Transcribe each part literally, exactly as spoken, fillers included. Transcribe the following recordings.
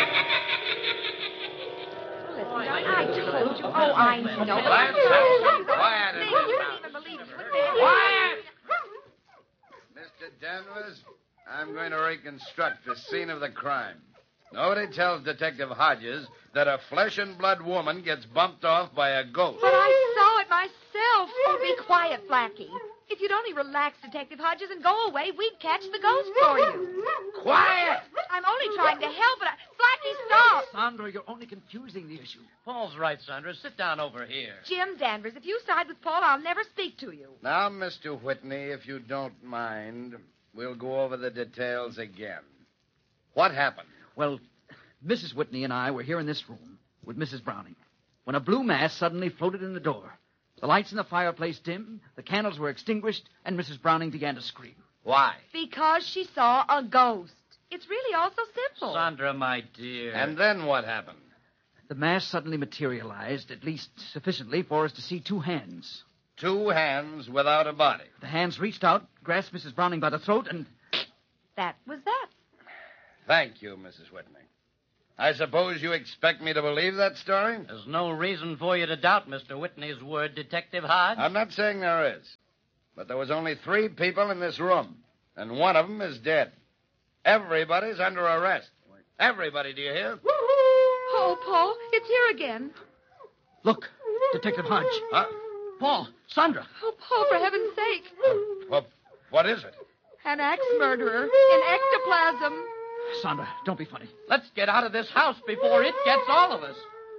I told you. Oh, I know. Quiet. Quiet. You wouldn't even believe it, would they? Quiet! Mister Danvers, I'm going to reconstruct the scene of the crime. Nobody tells Detective Hodges that a flesh-and-blood woman gets bumped off by a ghost. But I saw it myself. Oh, be quiet, Blackie. If you'd only relax, Detective Hodges, and go away, we'd catch the ghost for you. Quiet! I'm only trying to help, but I... Blackie, stop! Sandra, you're only confusing the issue. Paul's right, Sandra. Sit down over here. Jim Danvers, if you side with Paul, I'll never speak to you. Now, Mister Whitney, if you don't mind, we'll go over the details again. What happened? Well, Missus Whitney and I were here in this room with Missus Browning when a blue mass suddenly floated in the door. The lights in the fireplace dimmed, the candles were extinguished, and Missus Browning began to scream. Why? Because she saw a ghost. It's really all so simple. Sandra, my dear. And then what happened? The mass suddenly materialized, at least sufficiently for us to see two hands. Two hands without a body. The hands reached out, grasped Missus Browning by the throat, and... That was that. Thank you, Missus Whitney. I suppose you expect me to believe that story? There's no reason for you to doubt Mister Whitney's word, Detective Hodge. I'm not saying there is. But there was only three people in this room, and one of them is dead. Everybody's under arrest. Everybody, do you hear? Oh, Paul, it's here again. Look, Detective Hodge. Huh? Paul, Sandra. Oh, Paul, for heaven's sake. What, what is it? An axe murderer in ectoplasm. Sandra, don't be funny. Let's get out of this house before it gets all of us.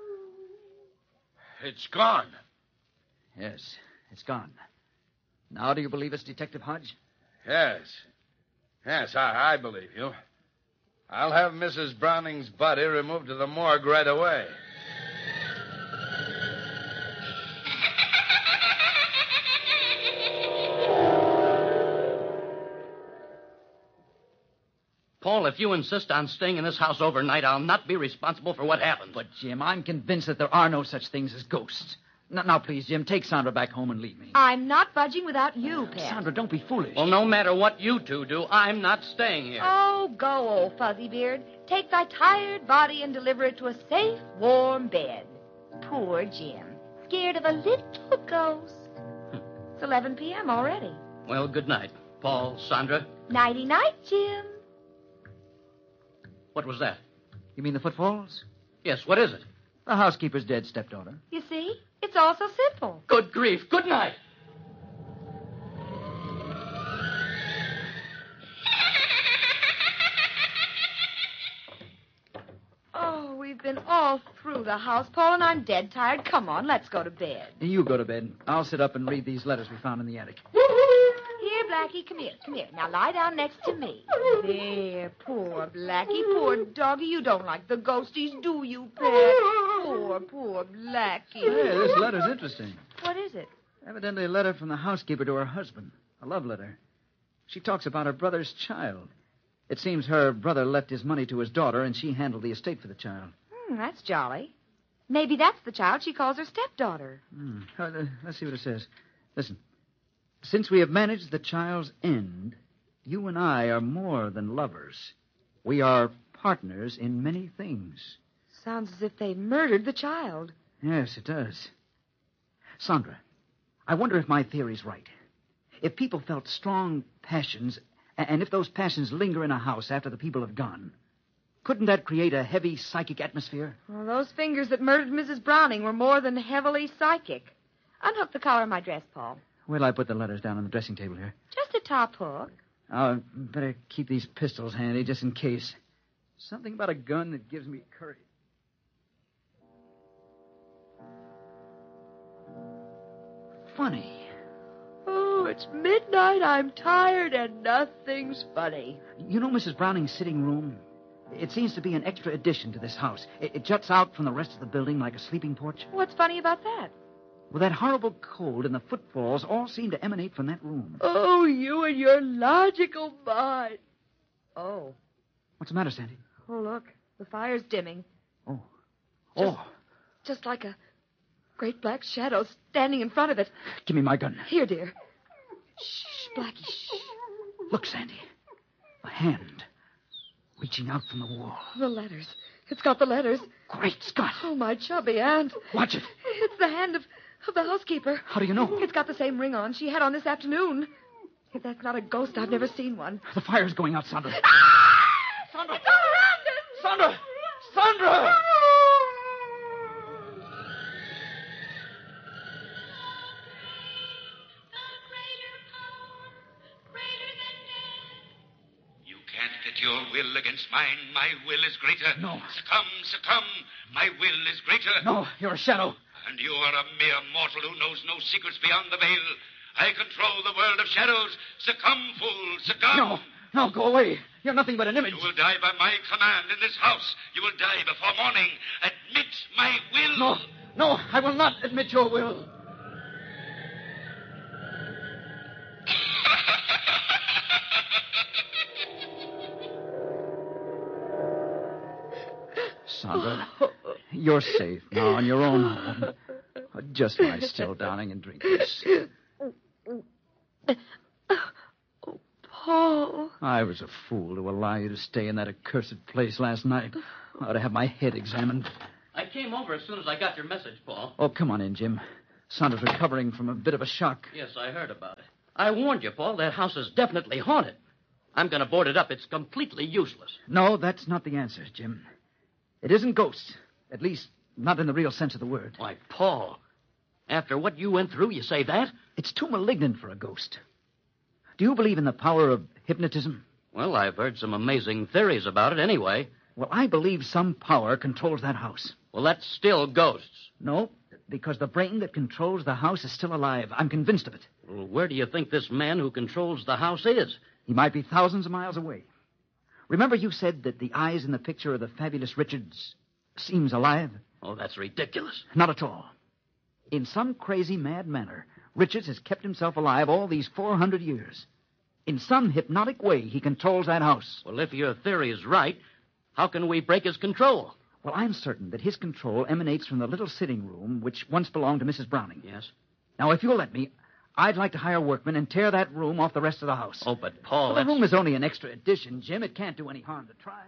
It's gone. Yes, it's gone. Now do you believe us, Detective Hodge? Yes. Yes, I, I believe you. I'll have Missus Browning's body removed to the morgue right away. Paul, if you insist on staying in this house overnight, I'll not be responsible for what happens. But, Jim, I'm convinced that there are no such things as ghosts. Now, now, please, Jim, take Sandra back home and leave me. I'm not budging without you, Pet. Sandra, don't be foolish. Well, no matter what you two do, I'm not staying here. Oh, go, old Fuzzybeard. Take thy tired body and deliver it to a safe, warm bed. Poor Jim. Scared of a little ghost. It's eleven p.m. already. Well, good night, Paul, Sandra. Nighty-night, Jim. What was that? You mean the footfalls? Yes, what is it? The housekeeper's dead stepdaughter. You see? It's all so simple. Good grief. Good night. Oh, we've been all through the house, Paul, and I'm dead tired. Come on, let's go to bed. You go to bed. I'll sit up and read these letters we found in the attic. Here, Blackie, come here, come here. Now lie down next to me. There, poor Blackie, poor doggy. You don't like the ghosties, do you, Pet? Poor, poor Blackie. Hey, this letter's interesting. What is it? Evidently a letter from the housekeeper to her husband. A love letter. She talks about her brother's child. It seems her brother left his money to his daughter, and she handled the estate for the child. Hmm, that's jolly. Maybe that's the child she calls her stepdaughter. Hmm. Uh, uh, let's see what it says. Listen. Since we have managed the child's end, you and I are more than lovers. We are partners in many things. Sounds as if they murdered the child. Yes, it does. Sandra, I wonder if my theory's right. If people felt strong passions, and if those passions linger in a house after the people have gone, couldn't that create a heavy psychic atmosphere? Well, those fingers that murdered Missus Browning were more than heavily psychic. Unhook the collar of my dress, Paul. Where'll I put the letters down on the dressing table here? Just a top hook. I'll better keep these pistols handy just in case. Something about a gun that gives me courage. Funny. Oh, it's midnight. I'm tired and nothing's funny. You know Missus Browning's sitting room? It seems to be an extra addition to this house. It, it juts out from the rest of the building like a sleeping porch. What's funny about that? Well, that horrible cold and the footfalls all seem to emanate from that room. Oh, you and your logical mind. Oh. What's the matter, Sandy? Oh, look. The fire's dimming. Oh. Just, oh. Just like a great black shadow standing in front of it. Give me my gun. Here, dear. Shh, Blackie, shh. Look, Sandy. A hand. Reach reaching out from the wall. The letters. It's got the letters. Great Scott. Oh, my chubby aunt. Watch it. It's the hand of, of the housekeeper. How do you know? It's got the same ring on she had on this afternoon. If that's not a ghost, I've never seen one. The fire's going out, Sandra. Ah! Sandra! It's all around us! Sandra! Sandra! You can't pit your will against mine. My will is greater. No. Succumb, succumb. My will is greater. No, you're a shadow. And you are a mere mortal who knows no secrets beyond the veil. I control the world of shadows. Succumb, fool, succumb. No, no, go away. You're nothing but an image. You will die by my command in this house. You will die before morning. Admit my will. No, no, I will not admit your will. Sandra, you're safe now on your own home. Just lie still, darling, and drink this. Oh, Paul. I was a fool to allow you to stay in that accursed place last night. I ought to have my head examined. I came over as soon as I got your message, Paul. Oh, come on in, Jim. Sandra's recovering from a bit of a shock. Yes, I heard about it. I warned you, Paul. That house is definitely haunted. I'm going to board it up. It's completely useless. No, that's not the answer, Jim. It isn't ghosts. At least, not in the real sense of the word. Why, Paul, after what you went through, you say that? It's too malignant for a ghost. Do you believe in the power of hypnotism? Well, I've heard some amazing theories about it anyway. Well, I believe some power controls that house. Well, that's still ghosts. No, because the brain that controls the house is still alive. I'm convinced of it. Well, where do you think this man who controls the house is? He might be thousands of miles away. Remember you said that the eyes in the picture of the fabulous Richards seems alive? Oh, that's ridiculous. Not at all. In some crazy, mad manner, Richards has kept himself alive all these four hundred years. In some hypnotic way, he controls that house. Well, if your theory is right, how can we break his control? Well, I'm certain that his control emanates from the little sitting room which once belonged to Missus Browning. Yes? Now, if you'll let me, I'd like to hire workmen and tear that room off the rest of the house. Oh, but Paul, well, that's... the room is only an extra addition, Jim. It can't do any harm to try.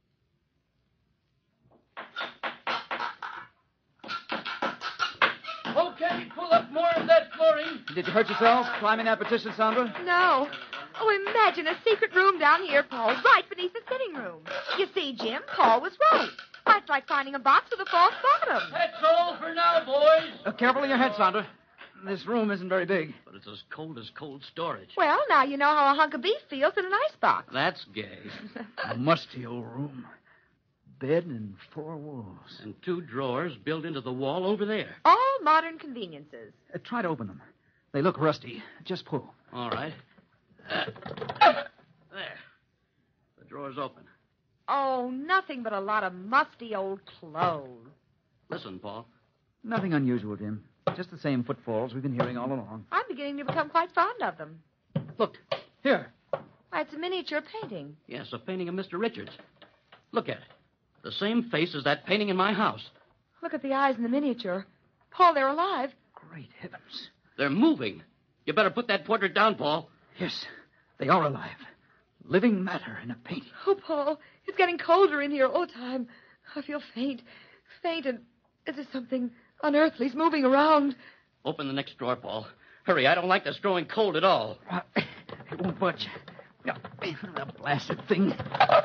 Okay, pull up more of that flooring. Did you hurt yourself climbing that petition, Sandra? No. Oh, imagine a secret room down here, Paul, right beneath the sitting room. You see, Jim, Paul was right. That's like finding a box with a false bottom. That's all for now, boys. Uh, careful in your head, Sandra. This room isn't very big. But it's as cold as cold storage. Well, now you know how a hunk of beef feels in an icebox. That's gay. A musty old room. Bed and four walls. And two drawers built into the wall over there. All modern conveniences. Uh, try to open them. They look rusty. Just pull. All right. Uh, there. The drawer's open. Oh, nothing but a lot of musty old clothes. Listen, Paul. Nothing unusual, Jim. Just the same footfalls we've been hearing all along. I'm beginning to become quite fond of them. Look, here. Why, it's a miniature painting. Yes, a painting of Mister Richards. Look at it. The same face as that painting in my house. Look at the eyes in the miniature. Paul, they're alive. Great heavens. They're moving. You better put that portrait down, Paul. Yes, they are alive. Living matter in a painting. Oh, Paul, it's getting colder in here all the time. I feel faint. Faint, and as if something unearthly's moving around. Open the next drawer, Paul. Hurry, I don't like this growing cold at all. It won't budge. The blasted thing.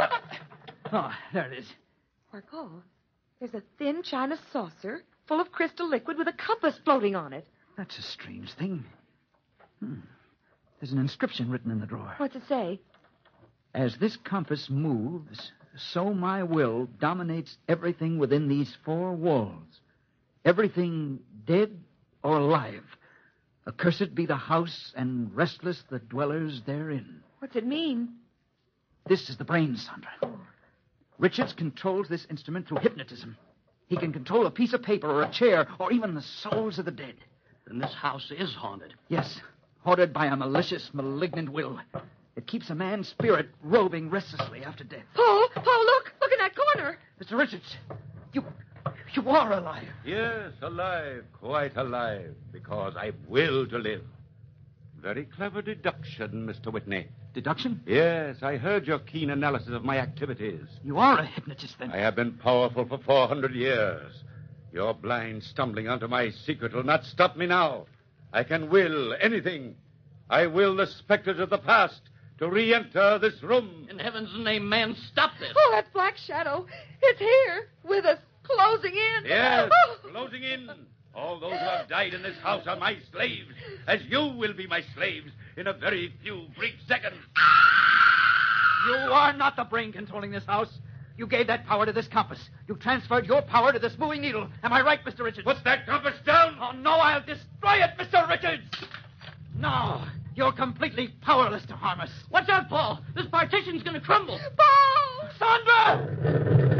Oh, there it is. Why, Paul, there's a thin china saucer full of crystal liquid with a compass floating on it. That's a strange thing. Hmm. There's an inscription written in the drawer. What's it say? As this compass moves, so my will dominates everything within these four walls. Everything dead or alive. Accursed be the house, and restless the dwellers therein. What's it mean? This is the brain, Sandra. Richards controls this instrument through hypnotism. He can control a piece of paper or a chair or even the souls of the dead. Then this house is haunted. Yes, haunted by a malicious, malignant will. It keeps a man's spirit roving restlessly after death. Paul, Paul, look! Look in that corner! Mister Richards, you, you are alive. Yes, alive, quite alive, because I will to live. Very clever deduction, Mister Whitney. Deduction? Yes, I heard your keen analysis of my activities. You are a hypnotist, then. I have been powerful for four hundred years. Your blind stumbling onto my secret will not stop me now. I can will anything. I will the specters of the past to re-enter this room. In heaven's name, man, stop this. Oh, that black shadow. It's here with us, closing in. Yes, Oh. closing in. All those who have died in this house are my slaves, as you will be my slaves in a very few brief seconds. You are not the brain controlling this house. You gave that power to this compass. You transferred your power to this moving needle. Am I right, Mister Richards? Put that compass down! Oh, no, I'll destroy it, Mister Richards! No, you're completely powerless to harm us. Watch out, Paul. This partition's going to crumble. Paul! Sandra!